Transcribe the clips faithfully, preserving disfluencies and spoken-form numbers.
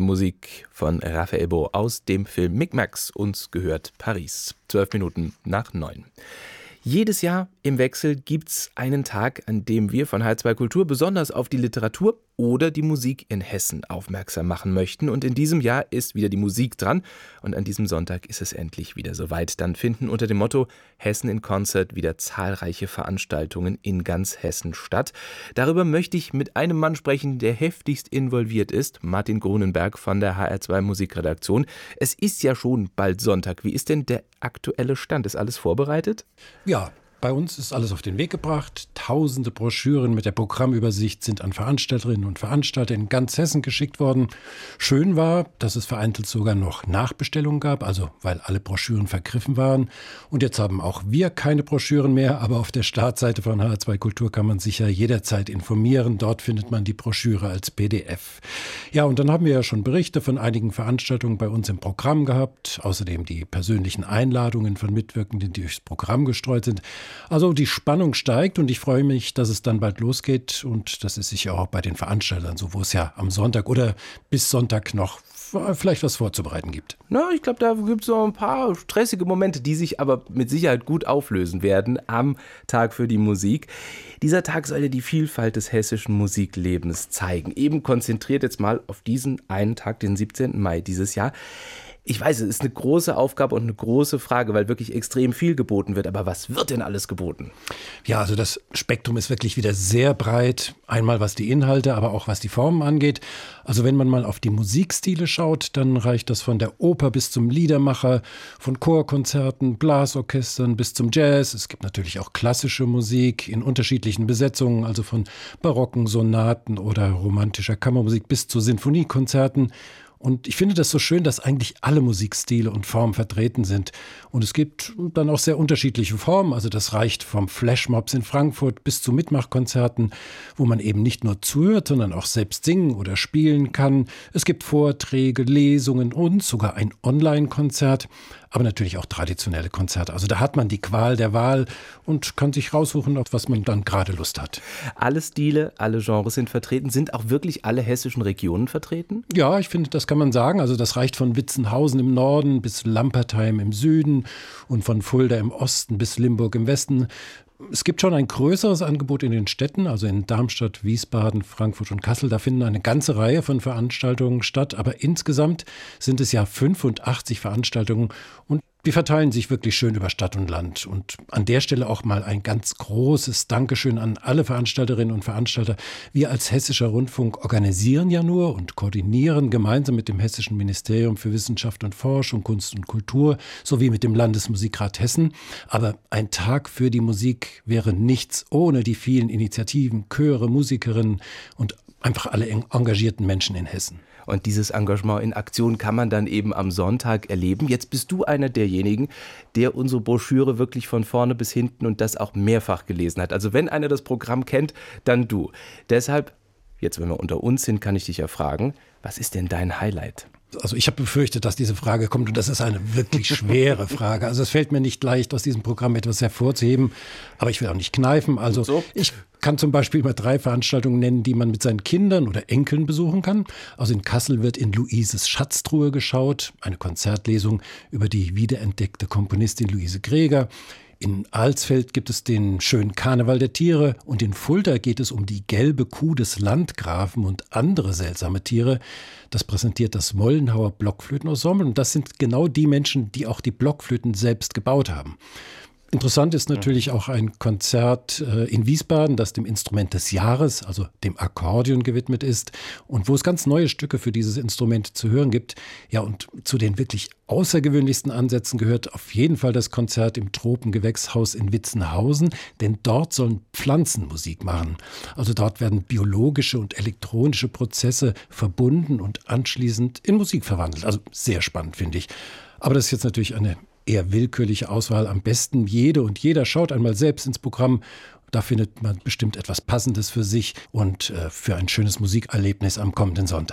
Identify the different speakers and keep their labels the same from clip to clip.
Speaker 1: Musik von Raphael Beau aus dem Film Micmacs, uns gehört Paris. Zwölf Minuten nach neun. Jedes Jahr im Wechsel gibt's einen Tag, an dem wir von H R zwei Kultur besonders auf die Literatur oder die Musik in Hessen aufmerksam machen möchten. Und in diesem Jahr ist wieder die Musik dran. Und an diesem Sonntag ist es endlich wieder soweit. Dann finden unter dem Motto Hessen in Concert wieder zahlreiche Veranstaltungen in ganz Hessen statt. Darüber möchte ich mit einem Mann sprechen, der heftigst involviert ist, Martin Grunenberg von der H R zwei Musikredaktion. Es ist ja schon bald Sonntag. Wie ist denn der aktuelle Stand? Ist alles vorbereitet?
Speaker 2: Ja, bei uns ist alles auf den Weg gebracht. Tausende Broschüren mit der Programmübersicht sind an Veranstalterinnen und Veranstalter in ganz Hessen geschickt worden. Schön war, dass es vereinzelt sogar noch Nachbestellungen gab, also weil alle Broschüren vergriffen waren. Und jetzt haben auch wir keine Broschüren mehr, aber auf der Startseite von H R zwei Kultur kann man sich ja jederzeit informieren. Dort findet man die Broschüre als P D F. Ja, und dann haben wir ja schon Berichte von einigen Veranstaltungen bei uns im Programm gehabt. Außerdem die persönlichen Einladungen von Mitwirkenden, die durchs Programm gestreut sind. Also die Spannung steigt und ich freue mich, dass es dann bald losgeht und das ist sicher auch bei den Veranstaltern so, wo es ja am Sonntag oder bis Sonntag noch vielleicht was vorzubereiten gibt.
Speaker 1: Na, ich glaube, da gibt es noch ein paar stressige Momente, die sich aber mit Sicherheit gut auflösen werden am Tag für die Musik. Dieser Tag soll ja die Vielfalt des hessischen Musiklebens zeigen. Eben konzentriert jetzt mal auf diesen einen Tag, den siebzehnten Mai dieses Jahr. Ich weiß, es ist eine große Aufgabe und eine große Frage, weil wirklich extrem viel geboten wird. Aber was wird denn alles geboten?
Speaker 2: Ja, also das Spektrum ist wirklich wieder sehr breit. Einmal was die Inhalte, aber auch was die Formen angeht. Also wenn man mal auf die Musikstile schaut, dann reicht das von der Oper bis zum Liedermacher, von Chorkonzerten, Blasorchestern bis zum Jazz. Es gibt natürlich auch klassische Musik in unterschiedlichen Besetzungen, also von barocken Sonaten oder romantischer Kammermusik bis zu Sinfoniekonzerten. Und ich finde das so schön, dass eigentlich alle Musikstile und Formen vertreten sind. Und es gibt dann auch sehr unterschiedliche Formen. Also das reicht vom Flashmobs in Frankfurt bis zu Mitmachkonzerten, wo man eben nicht nur zuhört, sondern auch selbst singen oder spielen kann. Es gibt Vorträge, Lesungen und sogar ein Online-Konzert. Aber natürlich auch traditionelle Konzerte. Also da hat man die Qual der Wahl und kann sich raussuchen, auf was man dann gerade Lust hat.
Speaker 1: Alle Stile, alle Genres sind vertreten. Sind auch wirklich alle hessischen Regionen vertreten?
Speaker 2: Ja, ich finde, das kann man sagen. Also das reicht von Witzenhausen im Norden bis Lampertheim im Süden und von Fulda im Osten bis Limburg im Westen. Es gibt schon ein größeres Angebot in den Städten, also in Darmstadt, Wiesbaden, Frankfurt und Kassel. Da finden eine ganze Reihe von Veranstaltungen statt. Aber insgesamt sind es ja fünfundachtzig Veranstaltungen und die verteilen sich wirklich schön über Stadt und Land. Und an der Stelle auch mal ein ganz großes Dankeschön an alle Veranstalterinnen und Veranstalter. Wir als Hessischer Rundfunk organisieren ja nur und koordinieren gemeinsam mit dem Hessischen Ministerium für Wissenschaft und Forschung, Kunst und Kultur sowie mit dem Landesmusikrat Hessen. Aber ein Tag für die Musik wäre nichts ohne die vielen Initiativen, Chöre, Musikerinnen und einfach alle engagierten Menschen in Hessen.
Speaker 1: Und dieses Engagement in Aktion kann man dann eben am Sonntag erleben. Jetzt bist du einer derjenigen, der unsere Broschüre wirklich von vorne bis hinten und das auch mehrfach gelesen hat. Also wenn einer das Programm kennt, dann du. Deshalb, jetzt wenn wir unter uns sind, kann ich dich ja fragen, was ist denn dein Highlight?
Speaker 2: Also ich habe befürchtet, dass diese Frage kommt und das ist eine wirklich schwere Frage. Also es fällt mir nicht leicht, aus diesem Programm etwas hervorzuheben, aber ich will auch nicht kneifen. Also so. Ich kann zum Beispiel mal drei Veranstaltungen nennen, die man mit seinen Kindern oder Enkeln besuchen kann. Also in Kassel wird in Luises Schatztruhe geschaut, eine Konzertlesung über die wiederentdeckte Komponistin Luise Greger. In Alsfeld gibt es den schönen Karneval der Tiere und in Fulda geht es um die gelbe Kuh des Landgrafen und andere seltsame Tiere. Das präsentiert das Mollenhauer Blockflötenensemble und das sind genau die Menschen, die auch die Blockflöten selbst gebaut haben. Interessant ist natürlich auch ein Konzert äh, in Wiesbaden, das dem Instrument des Jahres, also dem Akkordeon, gewidmet ist und wo es ganz neue Stücke für dieses Instrument zu hören gibt. Ja, und zu den wirklich außergewöhnlichsten Ansätzen gehört auf jeden Fall das Konzert im Tropengewächshaus in Witzenhausen, denn dort sollen Pflanzen Musik machen. Also dort werden biologische und elektronische Prozesse verbunden und anschließend in Musik verwandelt. Also sehr spannend, finde ich. Aber das ist jetzt natürlich eine eher willkürliche Auswahl. Am besten jede und jeder schaut einmal selbst ins Programm. Da findet man bestimmt etwas Passendes für sich und äh, für ein schönes Musikerlebnis am kommenden Sonntag.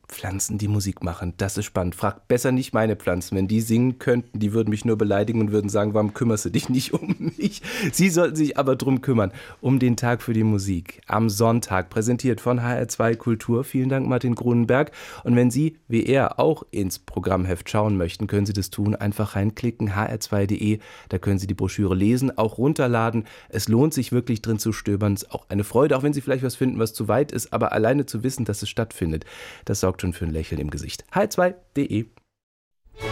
Speaker 1: Pflanzen, die Musik machen, das ist spannend. Frag besser nicht meine Pflanzen. Wenn die singen könnten, die würden mich nur beleidigen und würden sagen, warum kümmerst du dich nicht um mich? Sie sollten sich aber drum kümmern, um den Tag für die Musik. Am Sonntag, präsentiert von H R zwei Kultur. Vielen Dank, Martin Grunenberg. Und wenn Sie, wie er, auch ins Programmheft schauen möchten, können Sie das tun. Einfach reinklicken, h r zwei punkt d e. Da können Sie die Broschüre lesen, auch runterladen. Es lohnt sich wirklich drin zu stöbern. Es ist auch eine Freude, auch wenn Sie vielleicht was finden, was zu weit ist. Aber alleine zu wissen, dass es stattfindet, das sorgt schon für ein Lächeln im Gesicht. h r zwei punkt d e